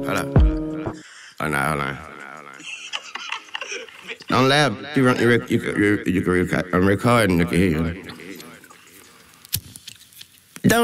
Hold up. Hold on. Don't laugh. I'm recording. You can hear you.